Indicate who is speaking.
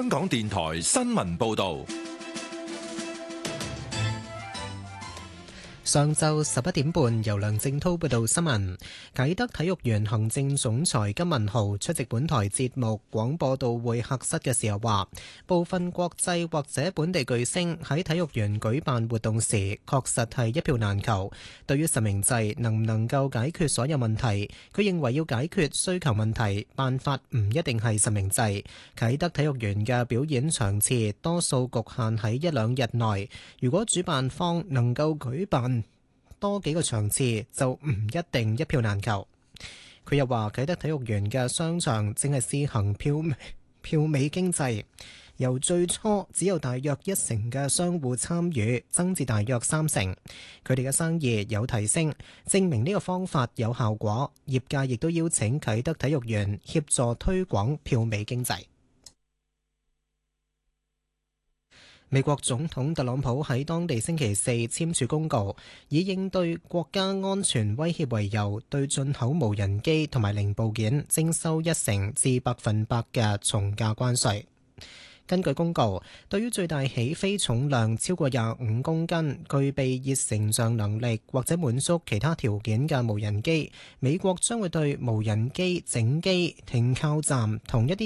Speaker 1: 香港電台新聞報道。
Speaker 2: 上晝11點半，由梁正濤報道新聞。啟德體育園行政總裁金文豪出席本台節目廣播道會客室嘅時候話，部分國際或者本地巨星喺體育園舉辦活動時，確實係一票難求。對於實名制能唔能夠解決所有問題，佢認為要解決需求問題，辦法唔一定係實名制。啟德體育園嘅表演場次多數局限喺1、2日內，如果主辦方能夠舉辦多幾個場次，就唔一定一票難求。佢又話啟德體育園嘅商場正係試行票尾經濟，由最初只有大約1成嘅商戶參與，增至大約3成。佢哋嘅生意有提升，證明呢個方法有效果。業界亦都邀請啟德體育園協助推廣票尾經濟。美國總統特朗普喺當地星期四簽署公告，以應對國家安全威脅為由，對進口無人機同埋零部件徵收1成至100%嘅從價關稅。根據公告，對於最大起飛重量超過25公斤、具備熱成像能力或者滿足其他條件嘅無人機，美國將會對無人機整機、停靠站同一啲